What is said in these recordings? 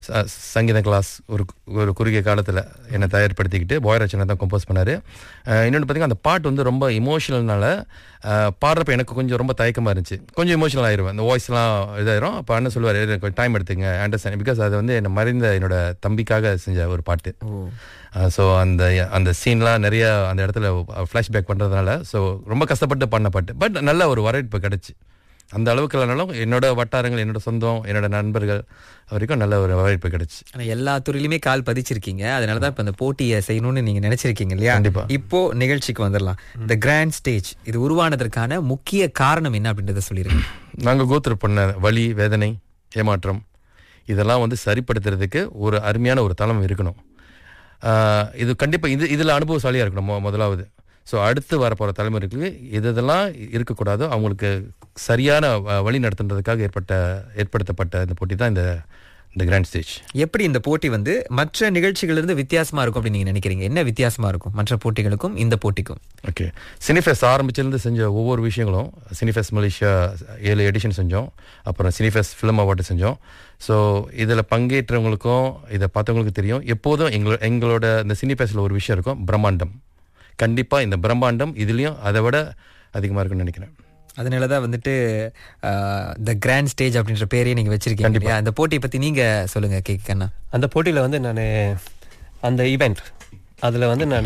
சங்கீத கிளாஸ் ஒரு குறுகிய காலத்தில் என்னை தயார்படுத்திக்கிட்டு போயராஜனை தான் கம்போஸ் பண்ணார். இன்னொன்று பார்த்திங்கன்னா அந்த பாட்டு வந்து ரொம்ப இமோஷனல்னால பாடுறப்ப எனக்கு கொஞ்சம் ரொம்ப தயக்கமாக இருந்துச்சு. கொஞ்சம் இமோஷனல் ஆயிடுவேன், அந்த வாய்ஸ்லாம் இதாயிரும். அப்போ அண்ணன் சொல்லுவார், கொஞ்சம் டைம் எடுத்துங்க அண்டர்ஸ்டாண்ட், பிகாஸ் அது வந்து என்னை மறைந்த என்னோட தம்பிக்காக செஞ்ச ஒரு பாட்டு. ஸோ அந்த சீன்லாம் நிறைய அந்த இடத்துல ஃப்ளாஷ்பேக் பண்ணுறதுனால ஸோ ரொம்ப கஷ்டப்பட்டு பண்ண பாட்டு. பட் நல்ல ஒரு வரவேற்பு கிடச்சி. அந்த அளவுக்கு இல்லைனாலும் என்னோட வட்டாரங்கள், என்னோட சொந்தம், என்னோட நண்பர்கள் வரைக்கும் நல்ல ஒரு வரவேற்பு கிடைச்சு. ஆனா எல்லா துறையிலுமே கால் பதிச்சிருக்கீங்க, அதனாலதான் இப்ப இந்த போட்டியை செய்யணும்னு நீங்க நினைச்சிருக்கீங்க இல்லையா? கண்டிப்பா. இப்போ நிகழ்ச்சிக்கு வந்துடலாம். இந்த கிராண்ட் ஸ்டேஜ் இது உருவானதற்கான முக்கிய காரணம் என்ன அப்படின்றத சொல்லிருக்கீங்க. நாங்கள் கோத்ரு பண்ண வலி, வேதனை, ஏமாற்றம் இதெல்லாம் வந்து சரிப்படுத்துறதுக்கு ஒரு அருமையான ஒரு தளம் இருக்கணும். இது கண்டிப்பாக இதில் அனுபவசாலியாக இருக்கணும் முதலாவது. ஸோ அடுத்து வரப்போகிற தலைமுறைகளுக்கு இதெல்லாம் இருக்கக்கூடாதோ அவங்களுக்கு சரியான வழி நடத்துன்றதுக்காக ஏற்படுத்தப்பட்ட இந்த போட்டி தான் இந்த கிராண்ட் ஸ்டேஜ். எப்படி இந்த போட்டி வந்து மற்ற நிகழ்ச்சிகளிலிருந்து வித்தியாசமா இருக்கும் அப்படின்னு நீங்க நினைக்கிறீங்க? என்ன வித்தியாசமா இருக்கும் மற்ற போட்டிகளுக்கும் இந்த போட்டிக்கும்? ஓகே, சினிஃபெஸ்ட் ஆரம்பிச்சிலேருந்து செஞ்ச ஒவ்வொரு விஷயங்களும், சினிஃபெஸ்ட் மலேசியா 7 எடிஷன் செஞ்சோம், அப்புறம் சினிஃபெஸ்ட் ஃபிலிம் அவார்டு செஞ்சோம். ஸோ இதில் பங்கேற்றவங்களுக்கும் இதை பார்த்தவங்களுக்கும் தெரியும், எப்போதும் எங்களோட இந்த சினிஃபெஸ்டில் ஒரு விஷயம் இருக்கும், பிரம்மாண்டம். கண்டிப்பாக இந்த பிரம்மாண்டம் இதுலேயும் அதை விட அதிகமாக இருக்குன்னு நினைக்கிறேன். அதனாலதான் வந்துட்டு த கிராண்ட் ஸ்டேஜ் அப்படின்ற பேரையே நீங்க வச்சிருக்கீங்க. அந்த போட்டியை பத்தி நீங்க சொல்லுங்க கேக்கண்ணா. அந்த போட்டியில வந்து நான் அந்த ஈவெண்ட் அதுல வந்து நான்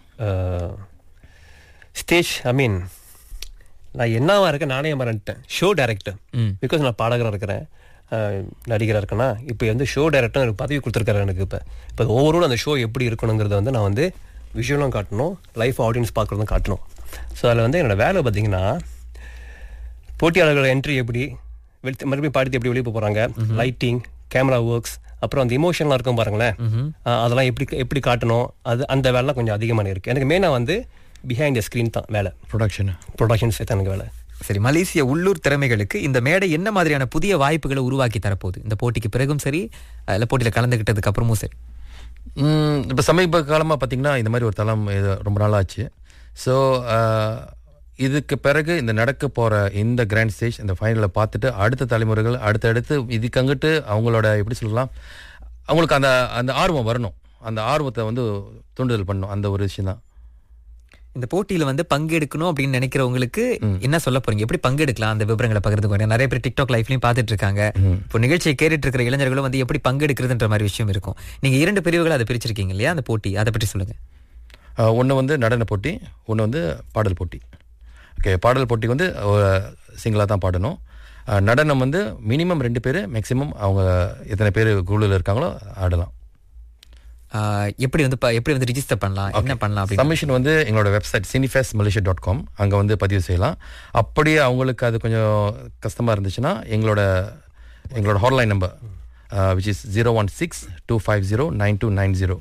ஸ்டேஜ் நான் என்னவா இருக்கேன் நானே மறந்துட்டேன். ஷோ டைரக்டர், பிகாஸ் நான் பாடகராக இருக்கிறேன், நடிகராக இருக்கேன்னா. இப்போ வந்து ஷோ டைரக்டர் எனக்கு பதவி கொடுத்துருக்காரு எனக்கு. இப்போ ஓவரோடு அந்த ஷோ எப்படி இருக்கணுங்கிறத வந்து நான் வந்து விஷுவலும் காட்டணும், லைஃப் ஆடியன்ஸ் பார்க்குறதும் காட்டணும். ஸோ அதில் வந்து என்னோடய வேலை பார்த்தீங்கன்னா, போட்டியாளர்களோட என்ட்ரி எப்படி மறுபடியும் பாடித்து எப்படி வெளியே போகிறாங்க, லைட்டிங், கேமரா ஒர்க்ஸ், அப்புறம் அந்த இமோஷன்லாம் இருக்கும் பாருங்களேன், அதெல்லாம் எப்படி காட்டணும், அந்த வேலைலாம் கொஞ்சம் அதிகமான இருக்குது. எனக்கு மெயினாக வந்து பிஹைண்ட் த ஸ்க்ரீன் தான் வேலை, ப்ரொடக்ஷன்ஸ் தான் எனக்கு வேலை. சரி, மலேசிய உள்ளூர் திறமைகளுக்கு இந்த மேடை என்ன மாதிரியான புதிய வாய்ப்புகளை உருவாக்கி தரப்போகுது? இந்த போட்டிக்கு பிறகும் சரி, இல்லை போட்டியில் கலந்துக்கிட்டதுக்கு அப்புறமும் சரி. இப்போ சமீப காலமாக பார்த்திங்கன்னா இந்த மாதிரி ஒரு தளம் ரொம்ப நாள் ஆச்சு. ஸோ இதுக்கு பிறகு இந்த நடக்க போகிற இந்த கிராண்ட் ஸ்டேஜ் இந்த ஃபைனலில் பார்த்துட்டு அடுத்த தலைமுறைகள் அடுத்தடுத்து இதுக்கு அங்கிட்டு அவங்களோட எப்படி சொல்லலாம், அவங்களுக்கு அந்த ஆர்வம் வரணும், அந்த ஆர்வத்தை வந்து தூண்டுதல் பண்ணணும். அந்த ஒரு விஷயம் தான். இந்த போட்டியில வந்து பங்கெடுக்கணும் அப்படின்னு நினைக்கிறவங்களுக்கு என்ன சொல்ல போறீங்க? எப்படி பங்கெடுக்கலாம்? அந்த விவரங்களை பகிர்ந்து போறீங்க. நிறைய பேர் டிக்டாக் லைஃப்லயும் பாத்துட்டு இருக்காங்க. இப்போ நிகழ்ச்சியை கேட்டுட்டு இருக்கிற இளைஞர்களும் வந்து எப்படி பங்கெடுக்கிறதுன்ற மாதிரி விஷயம் இருக்கும். நீங்க 2 பிரிவுகளை அதை பிரிச்சிருக்கீங்க இல்லையா? அந்த போட்டி அதை பற்றி சொல்லுங்க. ஒன்று வந்து நடன போட்டி, ஒன்று வந்து பாடல் போட்டி. ஓகே, பாடல் போட்டி வந்து சிங்கிளாக தான் பாடணும். நடனம் வந்து மினிமம் 2 பேர், மேக்சிமம் அவங்க எத்தனை பேர் குழுவில் இருக்காங்களோ ஆடலாம். எப்படி வந்து ரிஜிஸ்டர் பண்ணலாம், என்ன பண்ணலாம்? சப்மிஷன் வந்து எங்களோட வெப்சைட் cinefestmalaysia.com அங்கே வந்து பதிவு செய்யலாம். அப்படியே அவங்களுக்கு அது கொஞ்சம் கஷ்டமாக இருந்துச்சுன்னா எங்களோட ஹாட்லைன் நம்பர் which is 016-250-9290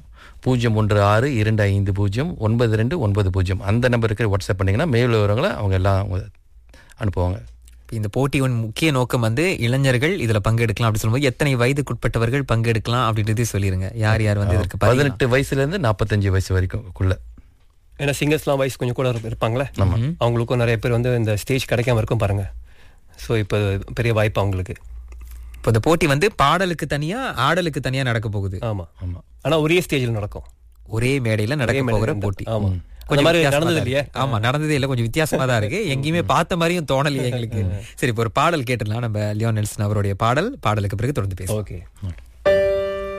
016-250-9290 அந்த நம்பருக்கு வாட்ஸ்அப் பண்ணிங்கன்னா மேல் விவரங்களை அவங்க எல்லாம் அனுப்புவாங்க. இந்த போட்டியின் முக்கிய நோக்கம் வந்து இளைஞர்கள் இதுல பங்கெடுக்கலாம் அப்படி சொல்லும்போது எத்தனை வயதுக்குட்பட்டவர்கள் பங்கெடுக்கலாம் அப்படின்றதே சொல்லிருங்க. யார் வந்து இதற்கு 18 வயசுலேருந்து 45 வயசு வரைக்கும். ஏன்னா சிங்கர்ஸ்லாம் வயசு கொஞ்சம் கூட இருப்பாங்களே, அவங்களுக்கும் நிறைய பேர் வந்து இந்த ஸ்டேஜ் கிடைக்காம இருக்கும் பாருங்க. ஸோ இப்போ பெரிய வாய்ப்பு அவங்களுக்கு. இப்போ இந்த போட்டி வந்து பாடலுக்கு தனியா ஆடலுக்கு தனியா நடக்க போகுது. ஆமா, ஆனா ஒரே ஸ்டேஜில் நடக்கும், ஒரே மேடையில நடக்க போகிற போட்டி. ஆமா, கொஞ்சம் நடந்தது இல்லையா? ஆமா, நடந்ததே இல்லை, கொஞ்சம் வித்தியாசமா தான் இருக்கு. எங்கேயுமே பார்த்த மாதிரியும் தோணலையே எங்களுக்கு. சரி, இப்போ ஒரு பாடல் கேட்டுடலாம். நம்ம லியோன் நெல்சன் அவருடைய பாடலுக்கு பிறகு தொடர்ந்து பேசுவோம். ஓகே.